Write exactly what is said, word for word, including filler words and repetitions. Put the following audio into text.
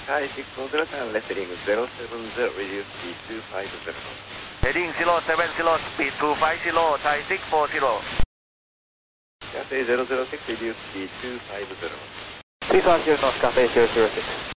Sky six four zero seven, left heading zero seven zero, reduce speed two five zero. Heading zero seven zero, speed two five zero, Thai six four zero. Cathay zero zero six, reduce speed two five zero. six one zero, Cathay zero zero six.